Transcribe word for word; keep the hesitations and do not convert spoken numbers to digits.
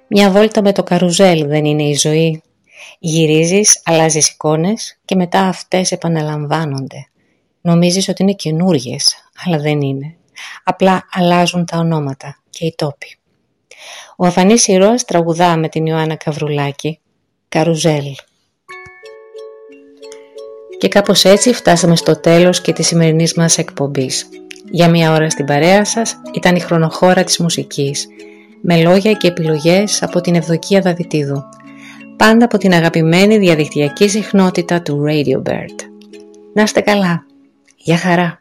Μια βόλτα με το καρουζέλ δεν είναι η ζωή? Γυρίζεις, αλλάζεις εικόνες και μετά αυτές επαναλαμβάνονται. Νομίζεις ότι είναι καινούριες, αλλά δεν είναι. Απλά αλλάζουν τα ονόματα και οι τόποι. Ο αφανής ήρωας τραγουδά με την Ιωάννα Καβρουλάκη «Καρουζέλ». Και κάπως έτσι φτάσαμε στο τέλος και της σημερινής μας εκπομπής. Για μία ώρα στην παρέα σας ήταν η χρονοχώρα της μουσικής, με λόγια και επιλογές από την Ευδοκία Δαβιτίδου, πάντα από την αγαπημένη διαδικτυακή συχνότητα του Radio Bird. Να είστε καλά. Γεια χαρά.